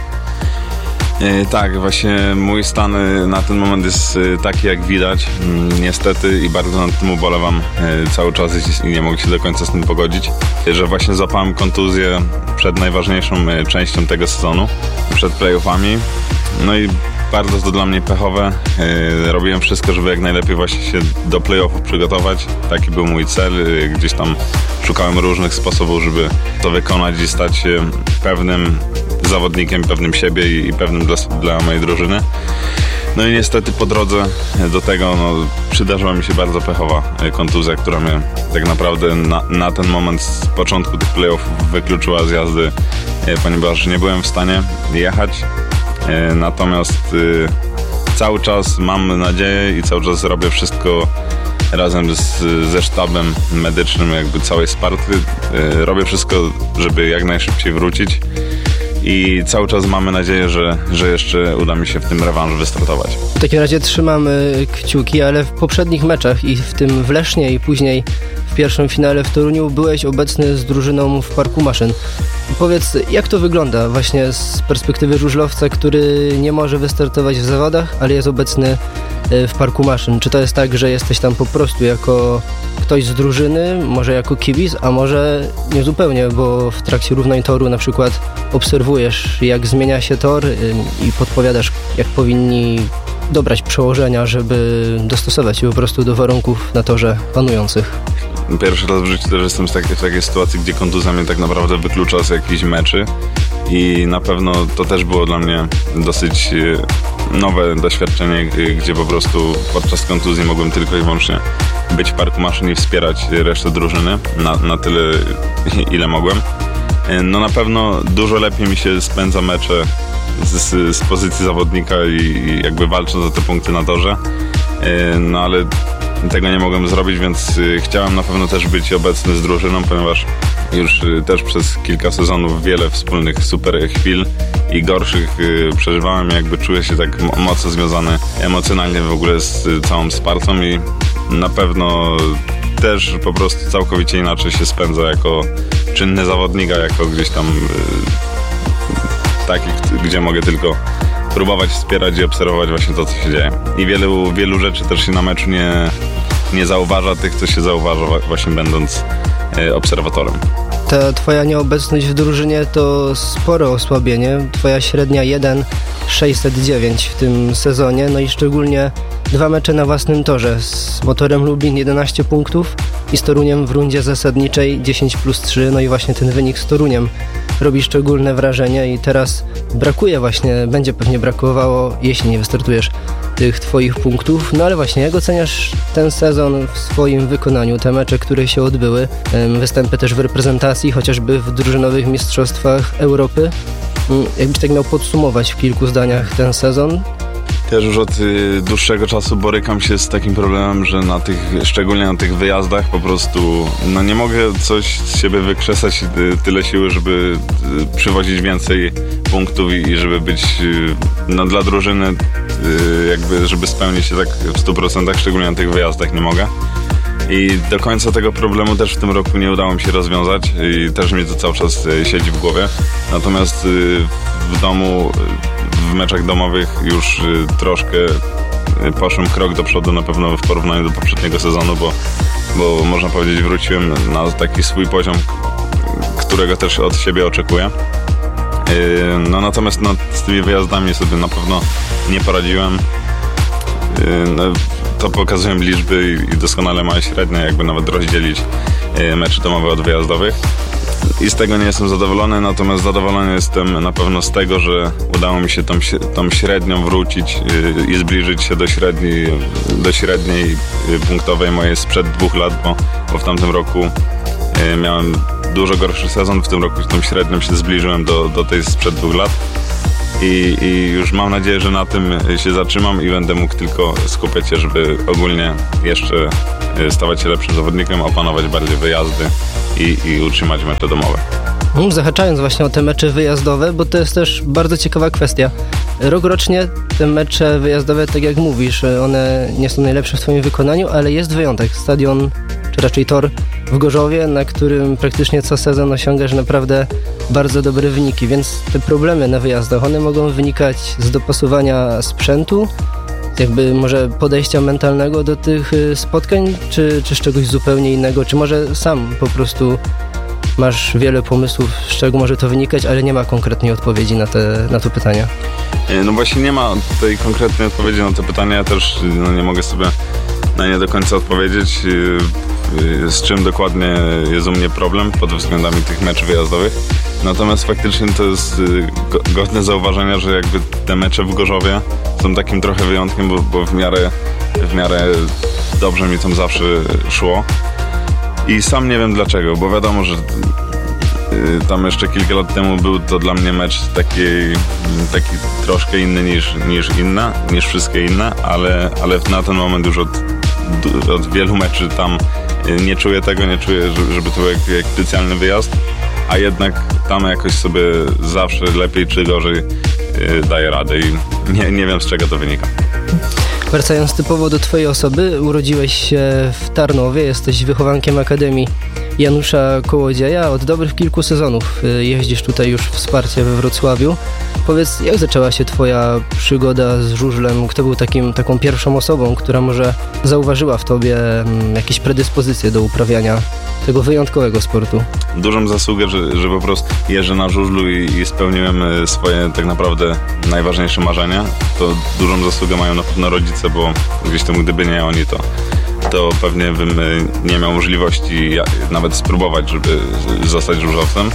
E, tak, właśnie mój stan na ten moment jest taki, jak widać. Niestety i bardzo nad tym ubolewam e, cały czas i nie mogę się do końca z tym pogodzić, że właśnie złapałem kontuzję przed najważniejszą częścią tego sezonu, przed playoffami. No i bardzo to dla mnie pechowe. E, robiłem wszystko, żeby jak najlepiej właśnie się do playoffów przygotować. Taki był mój cel. E, gdzieś tam szukałem różnych sposobów, żeby to wykonać i stać się pewnym zawodnikiem, pewnym siebie i, i pewnym dla, dla mojej drużyny. No i niestety po drodze do tego no, przydarzyła mi się bardzo pechowa kontuzja, która mnie tak naprawdę na, na ten moment z początku tych playoffów wykluczyła z jazdy, ponieważ nie byłem w stanie jechać. Natomiast cały czas mam nadzieję i cały czas robię wszystko razem z, ze sztabem medycznym jakby całej Sparty. Robię wszystko, żeby jak najszybciej wrócić. I cały czas mamy nadzieję, że, że jeszcze uda mi się w tym rewanżu wystartować. W takim razie trzymamy kciuki, ale w poprzednich meczach i w tym w Lesznie i później w pierwszym finale w Toruniu byłeś obecny z drużyną w Parku Maszyn. Powiedz, jak to wygląda właśnie z perspektywy żużlowca, który nie może wystartować w zawodach, ale jest obecny w Parku Maszyn? Czy to jest tak, że jesteś tam po prostu jako ktoś z drużyny, może jako kibic, a może nie zupełnie, bo w trakcie równań toru na przykład obserwujesz, jak zmienia się tor i podpowiadasz, jak powinni dobrać przełożenia, żeby dostosować się po prostu do warunków na torze panujących? Pierwszy raz w życiu też jestem w takiej, w takiej sytuacji, gdzie kontuzja mnie tak naprawdę wyklucza z jakichś meczy i na pewno to też było dla mnie dosyć nowe doświadczenie, gdzie po prostu podczas kontuzji mogłem tylko i wyłącznie być w Parku Maszyn i wspierać resztę drużyny na, na tyle, ile mogłem. No na pewno dużo lepiej mi się spędza mecze z, z pozycji zawodnika i, i jakby walcząc o te punkty na torze, no ale tego nie mogłem zrobić, więc chciałem na pewno też być obecny z drużyną, ponieważ już też przez kilka sezonów wiele wspólnych super chwil i gorszych przeżywałem, jakby czuję się tak mocno związany emocjonalnie w ogóle z całą Spartą i na pewno też po prostu całkowicie inaczej się spędza jako czynny zawodnik, a jako gdzieś tam taki, gdzie mogę tylko próbować wspierać i obserwować właśnie to, co się dzieje. I wielu, wielu rzeczy też się na meczu nie, nie zauważa, tych, co się zauważa właśnie będąc obserwatorem. Ta twoja nieobecność w drużynie to spore osłabienie. Twoja średnia jeden przecinek sześćset dziewięć w tym sezonie, no i szczególnie dwa mecze na własnym torze. Z Motorem Lublin jedenaście punktów i z Toruniem w rundzie zasadniczej dziesięć plus trzy, no i właśnie ten wynik z Toruniem robi szczególne wrażenie i teraz brakuje właśnie, będzie pewnie brakowało, jeśli nie wystartujesz, tych twoich punktów. No ale właśnie, jak oceniasz ten sezon w swoim wykonaniu, te mecze, które się odbyły, występy też w reprezentacji, chociażby w drużynowych mistrzostwach Europy? Jakbyś tak miał podsumować w kilku zdaniach ten sezon? Też już od y, dłuższego czasu borykam się z takim problemem, że na tych, szczególnie na tych wyjazdach po prostu no nie mogę coś z siebie wykrzesać y, tyle siły, żeby y, przywozić więcej punktów i, i żeby być y, no, dla drużyny y, jakby, żeby spełnić się tak w stu procentach, szczególnie na tych wyjazdach nie mogę. I do końca tego problemu też w tym roku nie udało mi się rozwiązać i też mi to cały czas siedzi w głowie. Natomiast w domu, w meczach domowych już troszkę poszłem krok do przodu na pewno w porównaniu do poprzedniego sezonu, bo, bo można powiedzieć wróciłem na taki swój poziom, którego też od siebie oczekuję. No natomiast no, z tymi wyjazdami sobie na pewno nie poradziłem. No, to pokazują liczby i doskonale ma średnio jakby nawet rozdzielić mecze domowe od wyjazdowych. I z tego nie jestem zadowolony, natomiast zadowolony jestem na pewno z tego, że udało mi się tą, tą średnią wrócić i zbliżyć się do średniej, do średniej punktowej mojej sprzed dwóch lat, bo, bo w tamtym roku miałem dużo gorszy sezon, w tym roku tą średnią się zbliżyłem do, do tej sprzed dwóch lat. I, I już mam nadzieję, że na tym się zatrzymam i będę mógł tylko skupiać się, żeby ogólnie jeszcze stawać się lepszym zawodnikiem, opanować bardziej wyjazdy i, i utrzymać mecze domowe. Zahaczając właśnie o te mecze wyjazdowe, bo to jest też bardzo ciekawa kwestia. Rok rocznie te mecze wyjazdowe, tak jak mówisz, one nie są najlepsze w twoim wykonaniu, ale jest wyjątek. Stadion, czy raczej tor w Gorzowie, na którym praktycznie co sezon osiągasz naprawdę bardzo dobre wyniki, więc te problemy na wyjazdach, one mogą wynikać z dopasowania sprzętu, jakby może podejścia mentalnego do tych spotkań, czy, czy z czegoś zupełnie innego, czy może sam po prostu masz wiele pomysłów, z czego może to wynikać, ale nie ma konkretnej odpowiedzi na, te, na to pytanie. No właśnie nie ma tej konkretnej odpowiedzi na to pytanie, ja też no, nie mogę sobie na nie do końca odpowiedzieć, z czym dokładnie jest u mnie problem pod względami tych meczów wyjazdowych. Natomiast faktycznie to jest godne zauważenia, że jakby te mecze w Gorzowie są takim trochę wyjątkiem, bo, bo w miarę, w miarę dobrze mi tam zawsze szło. I sam nie wiem dlaczego, bo wiadomo, że tam jeszcze kilka lat temu był to dla mnie mecz taki, taki troszkę inny niż, niż inne, niż wszystkie inne, ale, ale na ten moment już od, od wielu meczy tam nie czuję tego, nie czuję, żeby to był jak, jak specjalny wyjazd, a jednak tam jakoś sobie zawsze lepiej czy gorzej daję radę i nie, nie wiem z czego to wynika. Wracając typowo do twojej osoby, urodziłeś się w Tarnowie, jesteś wychowankiem Akademii Janusza Kołodzieja. Od dobrych kilku sezonów jeździsz tutaj już wsparcie we Wrocławiu. Powiedz, jak zaczęła się twoja przygoda z żużlem? Kto był takim, taką pierwszą osobą, która może zauważyła w tobie jakieś predyspozycje do uprawiania tego wyjątkowego sportu? Dużą zasługę, że, że po prostu jeżdżę na żużlu i, i spełniłem swoje tak naprawdę najważniejsze marzenia. To dużą zasługę mają na pewno rodzice, bo gdzieś tam gdyby nie oni, to to pewnie bym nie miał możliwości nawet spróbować, żeby zostać żużlowcem.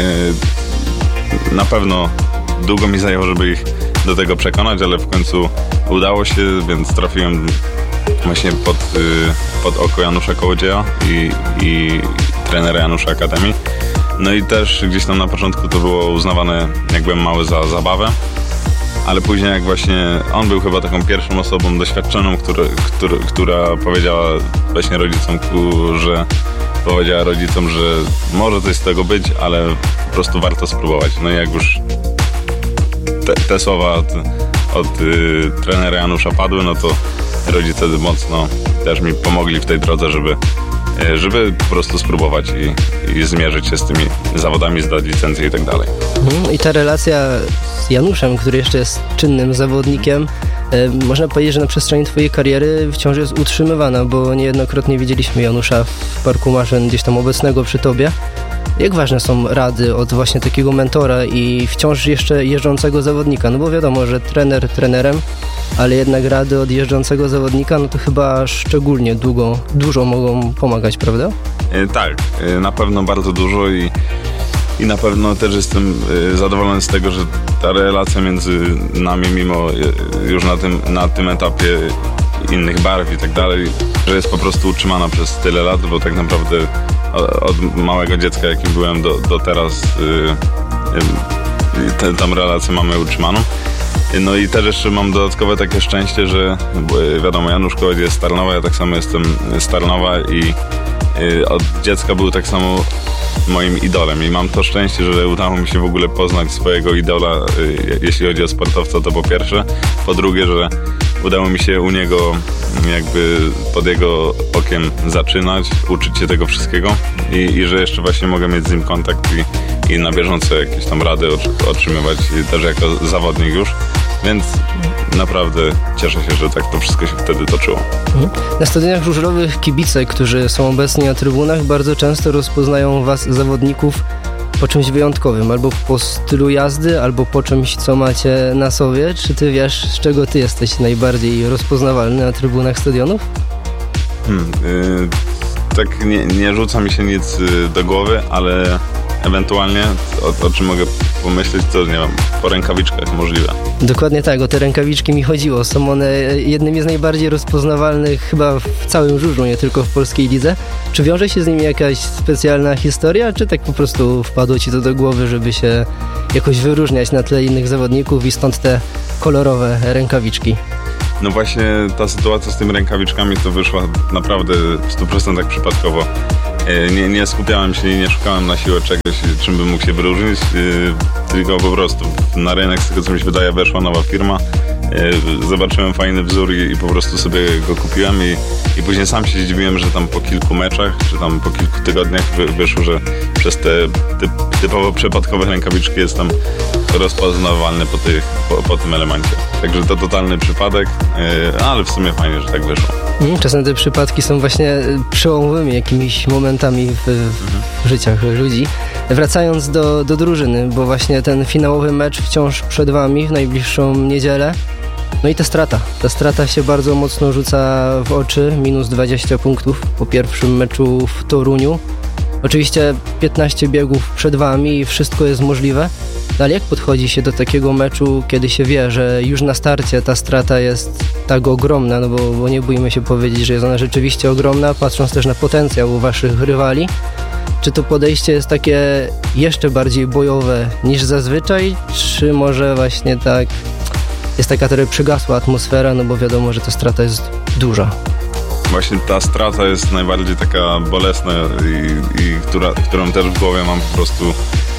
Na pewno długo mi zajęło, żeby ich do tego przekonać, ale w końcu udało się, więc trafiłem właśnie pod, pod oko Janusza Kołodzieja i, i trenera Janusza Akademii. No i też gdzieś tam na początku to było uznawane, jak byłem mały, za zabawę. Ale później jak właśnie on był chyba taką pierwszą osobą doświadczoną, który, który, która powiedziała właśnie rodzicom, że powiedziała rodzicom, że może coś z tego być, ale po prostu warto spróbować. No i jak już te, te słowa od, od y, trenera Janusza padły, no to rodzice mocno też mi pomogli w tej drodze, żeby żeby po prostu spróbować i, i zmierzyć się z tymi zawodami, zdać licencję i tak dalej. I ta relacja z Januszem, który jeszcze jest czynnym zawodnikiem. Można powiedzieć, że na przestrzeni twojej kariery wciąż jest utrzymywana, bo niejednokrotnie widzieliśmy Janusza w parku maszyn gdzieś tam obecnego przy tobie. Jak ważne są rady od właśnie takiego mentora i wciąż jeszcze jeżdżącego zawodnika? No bo wiadomo, że trener trenerem, ale jednak rady od jeżdżącego zawodnika, no to chyba szczególnie długo, dużo mogą pomagać, prawda? E, tak, e, na pewno bardzo dużo i, i na pewno też jestem e, zadowolony z tego, że ta relacja między nami, mimo e, już na tym, na tym etapie innych barw i tak dalej, że jest po prostu utrzymana przez tyle lat, bo tak naprawdę od małego dziecka, jakim byłem do, do teraz, yy, yy, tę relację mamy utrzymaną. No i też jeszcze mam dodatkowe takie szczęście, że wiadomo, Janusz Kołodziej jest z Tarnowa, ja tak samo jestem z Tarnowa i yy, od dziecka był tak samo moim idolem i mam to szczęście, że udało mi się w ogóle poznać swojego idola, yy, jeśli chodzi o sportowca, to po pierwsze. Po drugie, że udało mi się u niego jakby pod jego okiem zaczynać, uczyć się tego wszystkiego i, i że jeszcze właśnie mogę mieć z nim kontakt i, i na bieżąco jakieś tam rady otrzymywać też jako zawodnik już, więc naprawdę cieszę się, że tak to wszystko się wtedy toczyło. Na stadionach żużlowych kibice, którzy są obecni na trybunach, bardzo często rozpoznają was, zawodników, po czymś wyjątkowym, albo po stylu jazdy, albo po czymś, co macie na sobie. Czy ty wiesz, z czego ty jesteś najbardziej rozpoznawalny na trybunach stadionów? Hmm, yy, tak nie, nie rzuca mi się nic do głowy, ale ewentualnie o, o czym mogę pomyśleć, to nie wiem, po rękawiczkach możliwe. Dokładnie tak, o te rękawiczki mi chodziło. Są one jednymi z najbardziej rozpoznawalnych chyba w całym żużlu, nie tylko w polskiej lidze. Czy wiąże się z nimi jakaś specjalna historia, czy tak po prostu wpadło ci to do głowy, żeby się jakoś wyróżniać na tle innych zawodników i stąd te kolorowe rękawiczki? No właśnie ta sytuacja z tymi rękawiczkami to wyszła naprawdę w stu procentach przypadkowo. Nie, nie skupiałem się i nie szukałem na siłę czegoś, czym bym mógł się wyróżnić, tylko po prostu na rynek, z tego co mi się wydaje, weszła nowa firma. Zobaczyłem fajny wzór i, i po prostu sobie go kupiłem i, i później sam się zdziwiłem, że tam po kilku meczach, czy tam po kilku tygodniach wy, wyszło, że przez te typ, typowo przypadkowe rękawiczki jestem rozpoznawalny po, tych, po, po tym elemencie. Także to totalny przypadek, ale w sumie fajnie, że tak wyszło. Czasem te przypadki są właśnie przełomowymi jakimiś momentami w, w życiach ludzi. Wracając do, do drużyny, bo właśnie ten finałowy mecz wciąż przed wami w najbliższą niedzielę. No i ta strata. Ta strata się bardzo mocno rzuca w oczy. Minus dwadzieścia punktów po pierwszym meczu w Toruniu. Oczywiście piętnaście biegów przed wami i wszystko jest możliwe. No ale jak podchodzi się do takiego meczu, kiedy się wie, że już na starcie ta strata jest tak ogromna, no bo, bo nie bójmy się powiedzieć, że jest ona rzeczywiście ogromna, patrząc też na potencjał waszych rywali. Czy to podejście jest takie jeszcze bardziej bojowe niż zazwyczaj, czy może właśnie tak jest taka trochę przygasła atmosfera, no bo wiadomo, że ta strata jest duża. Właśnie ta strata jest najbardziej taka bolesna i, i która, którą też w głowie mam po prostu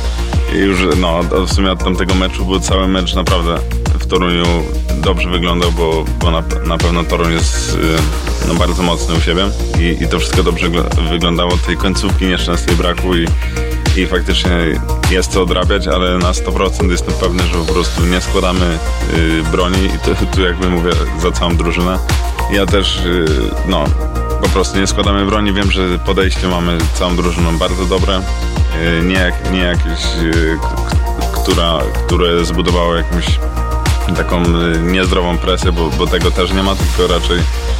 już, no w sumie od tamtego meczu, bo cały mecz naprawdę w Toruniu dobrze wyglądał, bo, bo na, na pewno Toruń jest no, bardzo mocny u siebie i, i to wszystko dobrze wyglądało. Tej końcówki nieszczęsnej brakło i, i faktycznie jest co odrabiać, ale na sto procent jestem pewny, że po prostu nie składamy y, broni i tu, tu jakby mówię za całą drużynę. Ja też y, no po prostu nie składamy broni. Wiem, że podejście mamy całą drużyną bardzo dobre. Y, nie, jak, nie jakieś, y, k- która, które zbudowało jakąś taką y, niezdrową presję, bo, bo tego też nie ma, tylko raczej,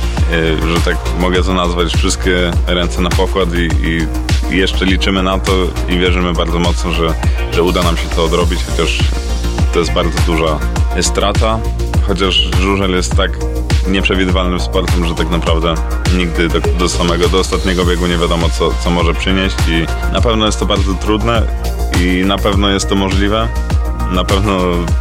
y, że tak mogę to nazwać, wszystkie ręce na pokład i, i jeszcze liczymy na to i wierzymy bardzo mocno, że, że uda nam się to odrobić, chociaż to jest bardzo duża strata, chociaż żużel jest tak nieprzewidywalnym sportem, że tak naprawdę nigdy do, do samego, do ostatniego biegu nie wiadomo, co, co może przynieść i na pewno jest to bardzo trudne i na pewno jest to możliwe, na pewno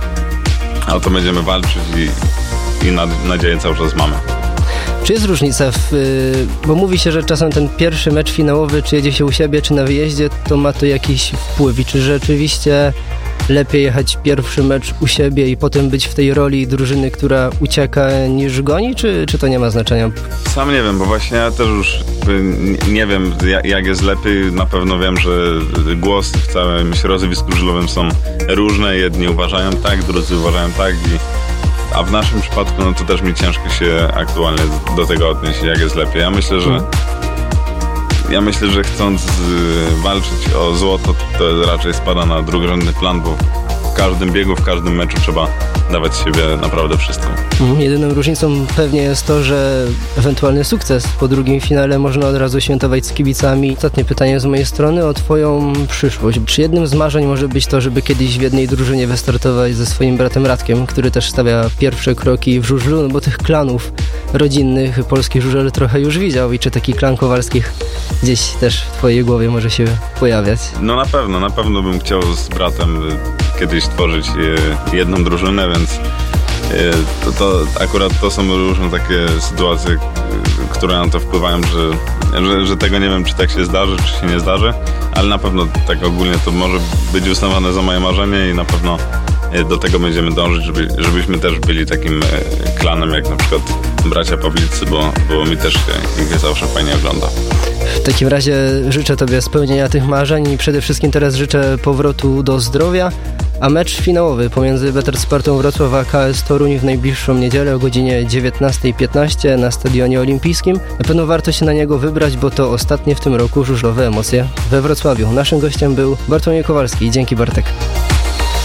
o to będziemy walczyć i, i nadzieję cały czas mamy. Czy jest różnica, w, bo mówi się, że czasem ten pierwszy mecz finałowy, czy jedzie się u siebie, czy na wyjeździe, to ma to jakiś wpływ i czy rzeczywiście lepiej jechać pierwszy mecz u siebie i potem być w tej roli drużyny, która ucieka niż goni, czy, czy to nie ma znaczenia? Sam nie wiem, bo właśnie ja też już nie wiem jak jest lepiej. Na pewno wiem, że głosy w całym środowisku żużlowym są różne. Jedni uważają tak, drudzy uważają tak. I, a w naszym przypadku no to też mi ciężko się aktualnie do tego odnieść, jak jest lepiej. Ja myślę, że Ja myślę, że chcąc walczyć o złoto, to raczej spada na drugorzędny plan, bo w każdym biegu, w każdym meczu trzeba dawać z siebie naprawdę wszystko. Jedyną różnicą pewnie jest to, że ewentualny sukces po drugim finale można od razu świętować z kibicami. Ostatnie pytanie z mojej strony o twoją przyszłość. Czy jednym z marzeń może być to, żeby kiedyś w jednej drużynie wystartować ze swoim bratem Radkiem, który też stawia pierwsze kroki w żużlu, no bo tych klanów rodzinnych polski żużel trochę już widział i czy taki klan Kowalskich gdzieś też w twojej głowie może się pojawiać? No na pewno, na pewno bym chciał z bratem kiedyś stworzyć jedną drużynę, więc to, to akurat to są różne takie sytuacje, które na to wpływają, że, że, że tego nie wiem, czy tak się zdarzy, czy się nie zdarzy, ale na pewno tak ogólnie to może być uznawane za moje marzenie i na pewno do tego będziemy dążyć, żeby, żebyśmy też byli takim klanem jak na przykład bracia Pawlicy, bo, bo mi też ich zawsze fajnie ogląda. W takim razie życzę tobie spełnienia tych marzeń i przede wszystkim teraz życzę powrotu do zdrowia, a mecz finałowy pomiędzy Better Spartą Wrocław a K S Toruń w najbliższą niedzielę o godzinie dziewiętnasta piętnaście na Stadionie Olimpijskim. Na pewno warto się na niego wybrać, bo to ostatnie w tym roku żużlowe emocje we Wrocławiu. Naszym gościem był Bartłomiej Kowalski. Dzięki, Bartek.